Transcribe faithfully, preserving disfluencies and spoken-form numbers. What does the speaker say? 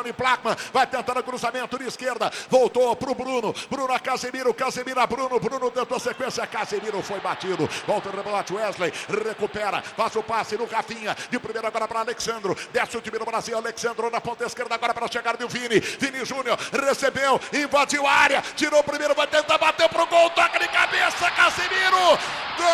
Placman vai tentando cruzamento de esquerda, voltou pro Bruno, Bruno a Casemiro, Casemiro a Bruno, Bruno tentou sequência, Casemiro foi batido, volta o rebote, Wesley recupera, faz o passe no Rafinha, de primeiro agora para Alexandro, desce o time do Brasil, Alexandro na ponta esquerda agora para chegar do Vini, Vini Júnior recebeu, invadiu a área, tirou o primeiro, vai tentar bater pro gol, toca de cabeça, Casemiro, gol!